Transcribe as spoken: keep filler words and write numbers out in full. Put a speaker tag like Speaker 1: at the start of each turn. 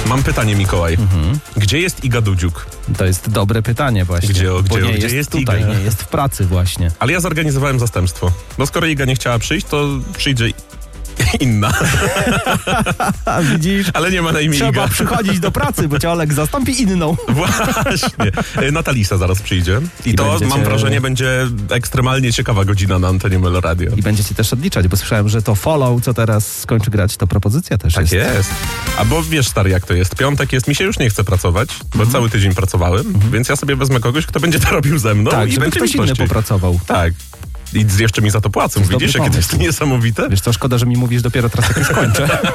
Speaker 1: Mam pytanie, Mikołaj. Mhm. Gdzie jest Iga Dudziuk?
Speaker 2: To jest dobre pytanie właśnie.
Speaker 1: Gdzie,
Speaker 2: bo
Speaker 1: gdzie,
Speaker 2: nie
Speaker 1: gdzie
Speaker 2: jest,
Speaker 1: jest
Speaker 2: tutaj,
Speaker 1: Iga?
Speaker 2: nie jest w pracy właśnie.
Speaker 1: Ale ja zorganizowałem zastępstwo. No skoro Iga nie chciała przyjść, to przyjdzie inna.
Speaker 2: Widzisz?
Speaker 1: Ale nie ma na imię
Speaker 2: Trzeba
Speaker 1: Iga.
Speaker 2: przychodzić do pracy, bo cię Olek zastąpi inną.
Speaker 1: Właśnie. Natalisa zaraz przyjdzie. I,
Speaker 2: I
Speaker 1: to,
Speaker 2: będziecie...
Speaker 1: mam wrażenie, będzie ekstremalnie ciekawa godzina na antenie Melo Radio.
Speaker 2: I będziecie też odliczać, bo słyszałem, że to Follow, co teraz skończy grać, to propozycja też
Speaker 1: Tak
Speaker 2: jest.
Speaker 1: jest. A bo wiesz, stary, jak to jest. Piątek jest, mi się już nie chce pracować, bo
Speaker 2: Mhm.
Speaker 1: cały tydzień pracowałem, mhm. więc ja sobie wezmę kogoś, kto będzie to robił ze mną
Speaker 2: Tak,
Speaker 1: i
Speaker 2: żeby
Speaker 1: będzie
Speaker 2: ktoś
Speaker 1: mi
Speaker 2: inny
Speaker 1: pościg.
Speaker 2: popracował.
Speaker 1: Tak. I jeszcze mi za to płacą.
Speaker 2: To jest
Speaker 1: Widzisz,
Speaker 2: dobry
Speaker 1: jakie to jest
Speaker 2: pomysł.
Speaker 1: niesamowite?
Speaker 2: Wiesz co, szkoda, że mi mówisz dopiero teraz, jak już kończę.